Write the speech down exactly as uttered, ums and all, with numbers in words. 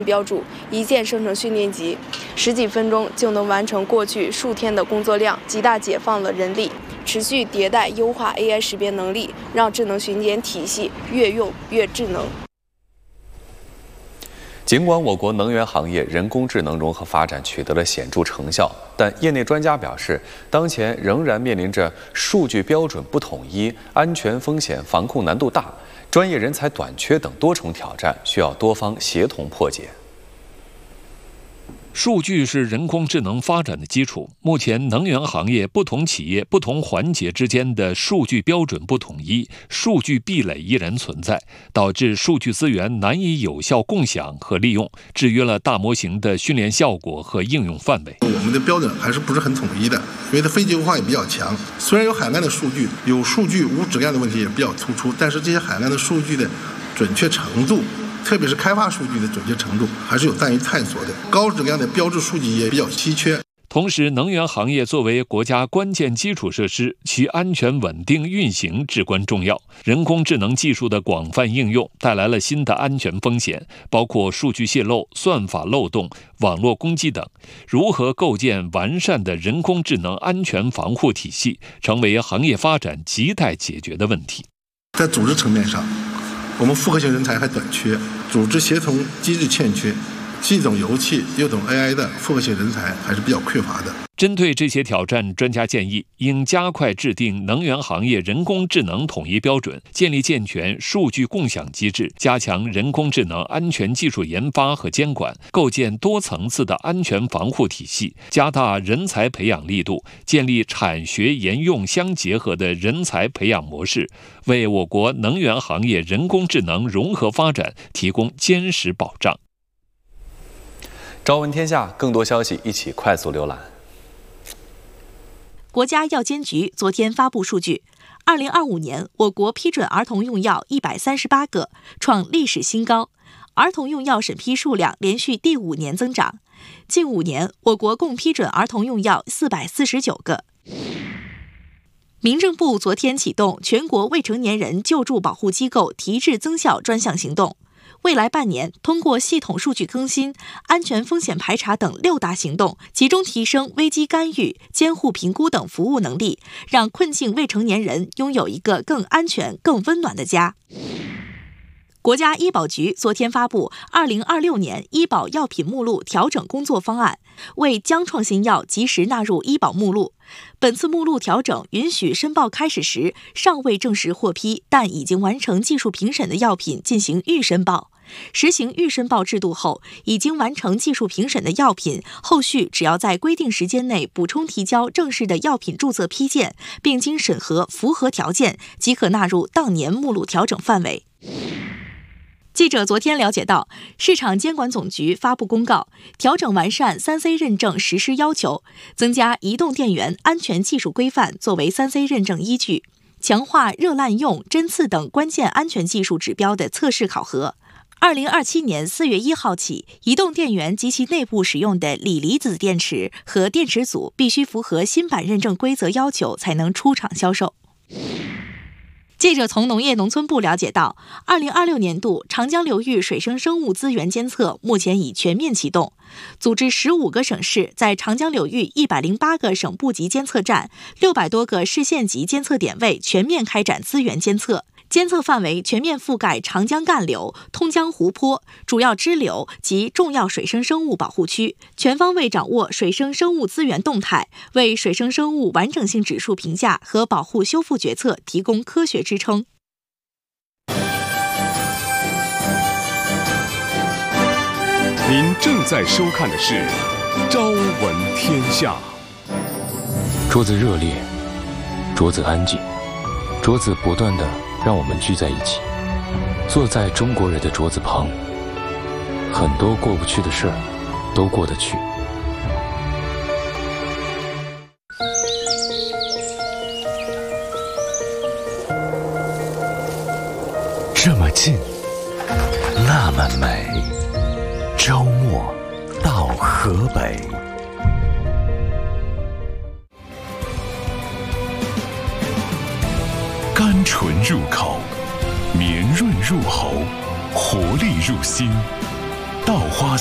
标注，一键生成训练集，十几分钟就能完成过去数天的工作量，极大解放了人力。持续迭代优化 A I 识别能力，让智能巡检体系越用越智能。 尽管我国能源行业人工智能融合发展取得了显著成效，但业内专家表示，当前仍然面临着数据标准不统一、安全风险防控难度大、专业人才短缺等多重挑战，需要多方协同破解。 数据是人工智能发展的基础。目前，能源行业不同企业、不同环节之间的数据标准不统一，数据壁垒依然存在，导致数据资源难以有效共享和利用，制约了大模型的训练效果和应用范围。 我们的标准还是不是很统一的，因为它非结构化也比较强。虽然有海量的数据，有数据无质量的问题也比较突出，但是这些海量的数据的准确程度，特别是开发数据的准确程度，还是有待于探索的。高质量的标志数据也比较稀缺。 同时，能源行业作为国家关键基础设施，其安全稳定运行至关重要。人工智能技术的广泛应用带来了新的安全风险，包括数据泄露、算法漏洞、网络攻击等。如何构建完善的人工智能安全防护体系，成为行业发展亟待解决的问题。 在组织层面上，我们复合型人才还短缺，组织协同机制欠缺，既懂油气又懂 A I 的复合型人才还是比较匮乏的。 针对这些挑战，专家建议应加快制定能源行业人工智能统一标准，建立健全数据共享机制，加强人工智能安全技术研发和监管，构建多层次的安全防护体系，加大人才培养力度，建立产学研用相结合的人才培养模式，为我国能源行业人工智能融合发展提供坚实保障。 朝闻天下，更多消息一起快速浏览。 国家药监局昨天发布数据，二零二五年我国批准儿童用药一百三十八个，创历史新高，儿童用药审批数量连续第五年增长。近五年，我国共批准儿童用药四百四十九个。民政部昨天启动全国未成年人救助保护机构提质增效专项行动。未来半年，通过系统数据更新、安全风险排查等六大行动，集中提升危机干预、监护评估等服务能力，让困境未成年人拥有一个更安全、更温暖的家。国家医保局昨天发布二零二六年医保药品目录调整工作方案，为将创新药及时纳入医保目录。本次目录调整允许申报开始时尚未正式获批，但已经完成技术评审的药品进行预申报。实行预申报制度后，已经完成技术评审的药品，后续只要在规定时间内补充提交正式的药品注册批件，并经审核符合条件，即可纳入当年目录调整范围。记者昨天了解到，市场监管总局发布公告，调整完善 三 C 认证实施要求，增加移动电源安全技术规范作为 三 C 认证依据，强化热滥用、针刺等关键安全技术指标的测试考核。二零二七年四月一号起，移动电源及其内部使用的锂离子电池和电池组必须符合新版认证规则要求，才能出厂销售。记者从农业农村部了解到，二零二六年度长江流域水生生物资源监测目前已全面启动，组织十五个省市在长江流域一百零八个省部级监测站、六百多个市县级监测点位全面开展资源监测。监测范围全面覆盖长江干流、通江湖泊、主要支流及重要水生生物保护区，全方位掌握水生生物资源动态，为水生生物完整性指数评价和保护修复决策提供科学支撑。 您正在收看的是《朝闻天下》。 桌子热烈，桌子安静，桌子不断的让我们聚在一起，坐在中国人的桌子旁，很多过不去的事儿都过得去。 这么近，那么美。周末到河北。甘醇入口，绵润入喉，活力入心。 稻花